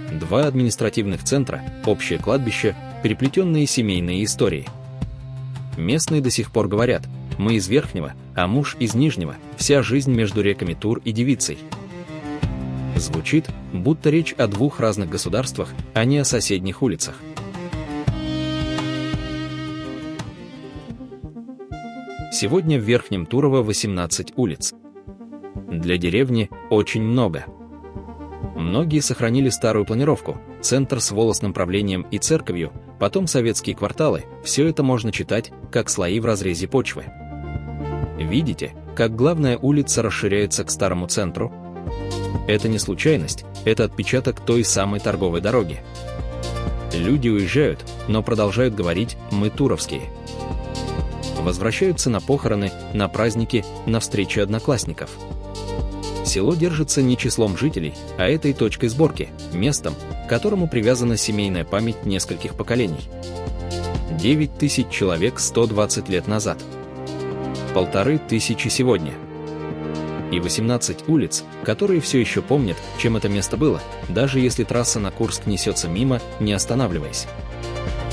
2 административных центра, общее кладбище, переплетенные семейные истории. Местные до сих пор говорят: мы из Верхнего, а муж из Нижнего, вся жизнь между реками Тур и Девицей. Звучит, будто речь о 2 разных государствах, а не о соседних улицах. Сегодня в Верхнем Турово 18 улиц. Для деревни очень много. Многие сохранили старую планировку, центр с волосным правлением и церковью, потом советские кварталы, все это можно читать, как слои в разрезе почвы. Видите, как главная улица расширяется к старому центру? Это не случайность, это отпечаток той самой торговой дороги. Люди уезжают, но продолжают говорить «мы туровские». Возвращаются на похороны, на праздники, на встречи одноклассников. Село держится не числом жителей, а этой точкой сборки, местом, к которому привязана семейная память нескольких поколений. 9000 человек 120 лет назад. 1500 сегодня. И 18 улиц, которые все еще помнят, чем это место было, даже если трасса на Курск несется мимо, не останавливаясь.